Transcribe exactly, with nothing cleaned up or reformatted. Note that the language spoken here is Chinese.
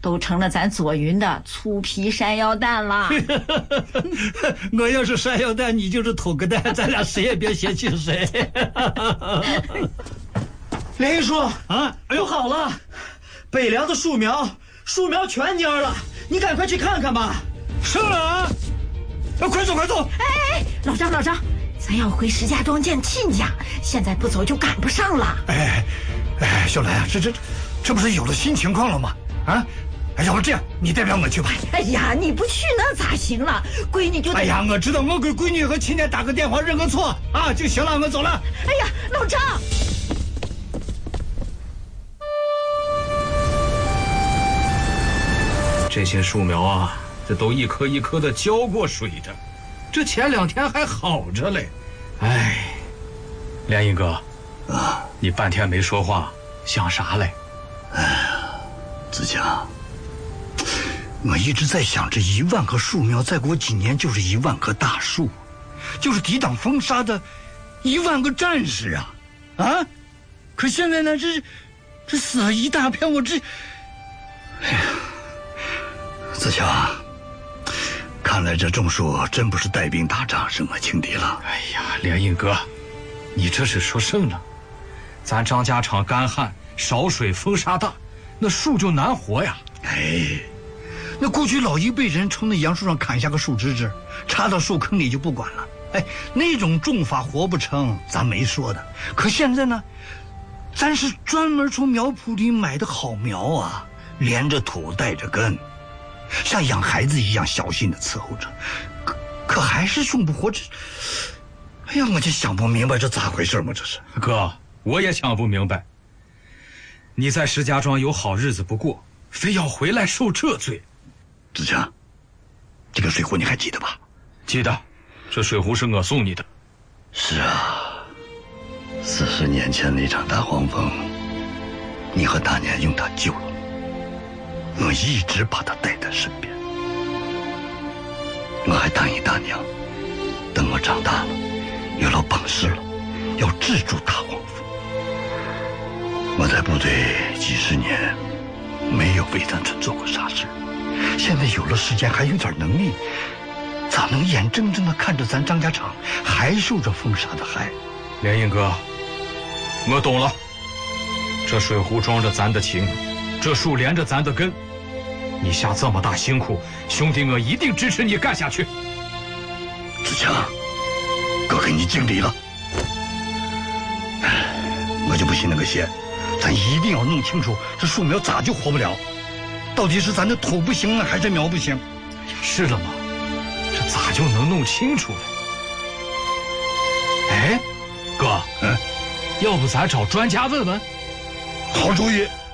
都成了咱左云的粗皮山药蛋了。 我要是山药蛋，你就是土个蛋，咱俩谁也别嫌弃谁。 连云叔啊， 哎呦，好了，北梁的树苗树苗全蔫了，你赶快去看看吧。 是啊，快走快走！ 哎哎，老张老张，咱要回石家庄见亲家，现在不走就赶不上了。 哎哎，小兰啊，这这这不是有了新情况了吗？啊，哎，要不这样，你代表我去吧。 哎呀，你不去那咋行了？闺女就得…… 哎呀，我知道，我给闺女和亲家打个电话认个错啊就行了，我走了。 哎呀，老张。 这些树苗啊，这都一颗一颗的浇过水着，这前两天还好着嘞。哎，连云哥， 啊， 你半天没说话，想啥嘞？ 哎呀，子强，我一直在想，这一万棵树苗再过几年就是一万棵大树，就是抵挡风沙的一万个战士啊！啊，可现在呢，这这死了一大片，我这，哎呀。子强，看来这种树真不是带兵打仗是我轻敌了。 哎呀，连云哥，你这是说甚了？咱张家场干旱少水风沙大，那树就难活呀。 哎，那过去老一辈人从那杨树上砍下个树枝枝，插到树坑里就不管了。哎，那种种法活不成，咱没说的。可现在呢，咱是专门从苗圃里买的好苗啊，连着土带着根。像养孩子一样小心的伺候着，可可还是种不活这。哎呀，我就想不明白这咋回事嘛？这是哥，我也想不明白。你在石家庄有好日子不过，非要回来受这罪。 子强，这个水壶你还记得吧？ 记得，这水壶是我送你的。 是啊，四十年前那场大黄蜂，你和大娘用它救了。我一直把他带在身边，我还答应大娘，等我长大了，有了本事了，要治住大黄蜂。我在部队几十年，没有为咱村做过啥事，现在有了时间，还有点能力，咋能眼睁睁地看着咱张家场还受着风沙的害？ 连云哥，我懂了，这水壶装着咱的情，这树连着咱的根。你下这么大辛苦，兄弟我一定支持你干下去。 子强，哥给你敬礼了。我就不信那个邪，咱一定要弄清楚这树苗咋就活不了，到底是咱的土不行啊，还是苗不行？ 是了吗？这咋就能弄清楚了？哎，哥， 嗯， 要不咱找专家问问？ 好主意。